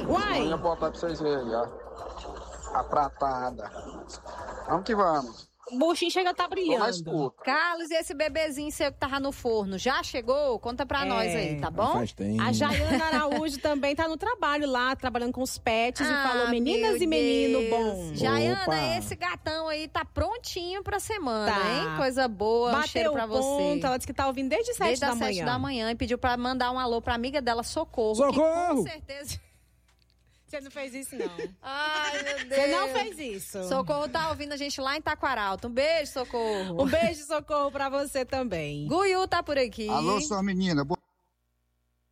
Uai! Vou botar pra vocês verem, ó. A pratada. Vamos que vamos. O buchinho chega a tá Tô na brilhando. escuta. Carlos, e esse bebezinho seu que tava no forno, já chegou? Conta pra nós aí, tá bom? Faz tempo. A Jaiana Araújo também tá no trabalho lá, trabalhando com os pets e falou, meninas meu e menino Deus. bom. Jaiana, Opa. esse gatão aí tá prontinho pra semana, Tá. hein? Coisa boa, um cheiro Bateu pra o ponto, você. ela disse que tá ouvindo desde 7 Desde da as manhã. 7 da manhã e pediu pra mandar um alô pra amiga dela, Socorro. Socorro! Que com certeza... Você não fez isso, não. Ai, meu Deus. Você não fez isso. Socorro tá ouvindo a gente lá em Taquaralto. Um beijo, Socorro. Um beijo, Socorro, pra você também. Guiu tá por aqui. Alô, sua menina.